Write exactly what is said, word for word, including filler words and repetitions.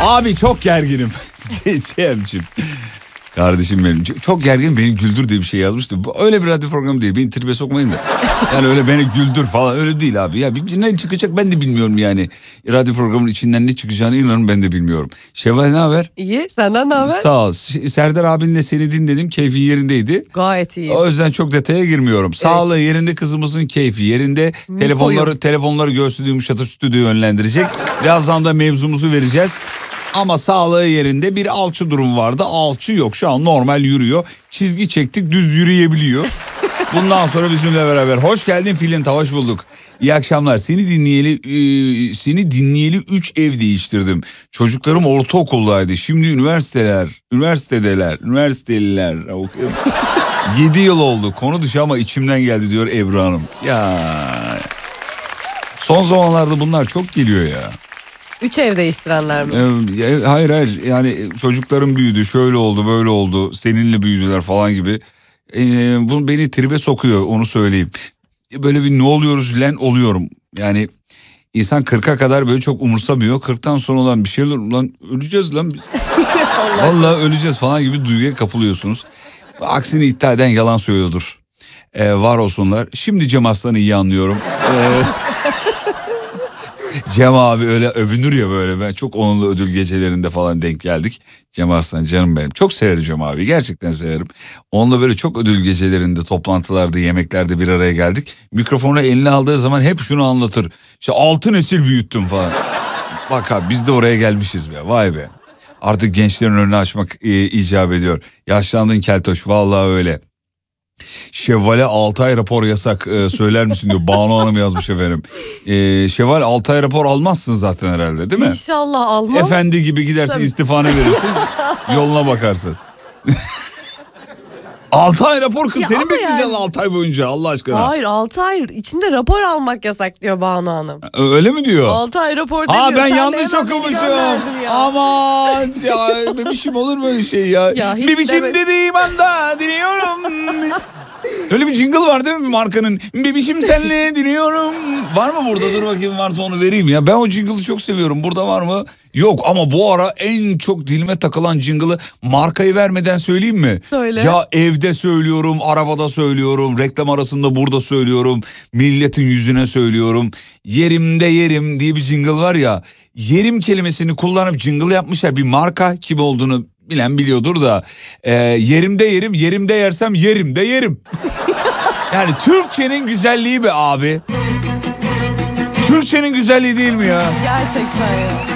Abi çok gerginim. Cem'ciğim. Kardeşim benim. Çok gergin, beni güldür diye bir şey yazmıştı. Öyle bir radyo programı değil. Beni tribe sokmayın da. Yani öyle beni güldür falan öyle değil abi. Ya bir ne çıkacak ben de bilmiyorum yani. Radyo programının içinden ne çıkacağını inanın ben de bilmiyorum. Şevval ne haber? İyi, senden ne haber? Sağ ol. Serdar abinle seni dinledim. Keyfi yerindeydi. Gayet iyi. O yüzden çok detaya girmiyorum. Evet. Sağlığı yerinde, kızımızın keyfi yerinde. Hı, telefonları koyun. telefonları göğsünü yumuşatıp stüdyoya yönlendirecek. Birazdan da mevzumuzu vereceğiz. Ama sağlığı yerinde, bir alçı durum vardı. Alçı yok, şu an normal yürüyor. Çizgi çektik, düz yürüyebiliyor. Bundan sonra bizimle beraber. Hoş geldin Filinta, hoş bulduk. İyi akşamlar. Seni dinleyeli e, seni dinleyeli üç ev değiştirdim. Çocuklarım ortaokuldaydı. Şimdi üniversiteler, üniversitedeler, üniversiteliler. Yedi yıl oldu. Konu dışı ama içimden geldi diyor Ebru Hanım. Ya son zamanlarda bunlar çok geliyor ya. Üç ev değiştirenler mi? Ee, hayır hayır yani çocuklarım büyüdü, şöyle oldu, böyle oldu, seninle büyüdüler falan gibi. Ee, bu beni tribe sokuyor, onu söyleyeyim. Böyle bir ne oluyoruz lan oluyorum. Yani insan kırka kadar böyle çok umursamıyor. kırktan sonra olan bir şeyler, lan öleceğiz lan biz. Vallahi öleceğiz falan gibi duyguya kapılıyorsunuz. Aksini iddia eden yalan söylüyordur. Ee, var olsunlar. Şimdi Cem Arslan'ı iyi anlıyorum. Ee, Cem abi öyle övünür ya böyle, ben çok onunla ödül gecelerinde falan denk geldik. Cem Arslan canım benim, çok severim Cem abi, gerçekten severim. Onunla böyle çok ödül gecelerinde, toplantılarda, yemeklerde bir araya geldik. Mikrofonu eline aldığı zaman hep şunu anlatır, işte altı nesil büyüttüm falan. Bak abi biz de oraya gelmişiz be, vay be. Artık gençlerin önünü açmak e, icap ediyor. Yaşlandın keltoş, vallahi öyle. Şevval'e altı ay rapor yasak, e, söyler misin diyor. Banu Hanım yazmış efendim. E, Şevval altı ay rapor almazsın zaten herhalde, değil mi? İnşallah almam. Efendi gibi gidersin, tabii. İstifanı verirsin. Yoluna bakarsın. altı ay rapor kız, ya seni bekleyeceğiz yani... altı ay boyunca Allah aşkına. Hayır, altı ay içinde rapor almak yasak diyor Banu Hanım. Öyle mi diyor? altı ay rapor demiyor. Ha ben sen yanlış okumuşum. Aman ya bebişim, olur böyle şey ya. ya bebişim demek... dediğim anda dinliyorum. Öyle bir jingle var değil mi markanın? Bebişim senle dinliyorum. Var mı burada? Dur bakayım, varsa onu vereyim ya. Ben o jingle'ı çok seviyorum. Burada var mı? Yok ama bu ara en çok dilime takılan jingle'ı markayı vermeden söyleyeyim mi? Söyle. Ya evde söylüyorum, arabada söylüyorum, reklam arasında burada söylüyorum, milletin yüzüne söylüyorum. Yerimde yerim diye bir jingle var ya. Yerim kelimesini kullanıp jingle yapmışlar, bir marka, kim olduğunu bilen biliyordur da. E, yerimde yerim, yerimde yersem yerimde yerim. Yani Türkçenin güzelliği be abi. Türkçenin güzelliği değil mi ya? Gerçekten ya.